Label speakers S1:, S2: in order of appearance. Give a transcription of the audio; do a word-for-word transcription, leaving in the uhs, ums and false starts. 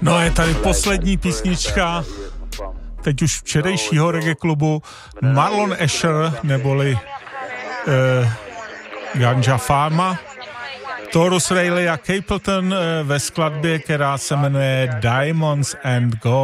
S1: No je tady poslední písnička, teď už včerejšího reggae klubu, Marlon Asher, neboli eh, Ganja Farma, Taurus Riley a Capleton eh, ve skladbě, která se jmenuje Diamonds and Gold.